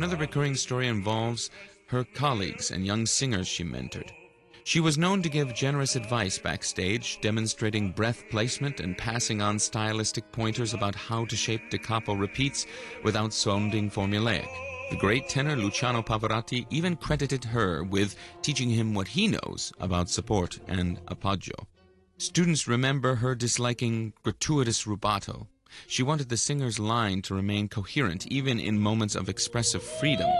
Another recurring story involves her colleagues and young singers she mentored. She was known to give generous advice backstage, demonstrating breath placement and passing on stylistic pointers about how to shape da capo repeats without sounding formulaic. The great tenor Luciano Pavarotti even credited her with teaching him what he knows about support and appoggio. Students remember her disliking gratuitous rubato. She wanted the singer's line to remain coherent even in moments of expressive freedom.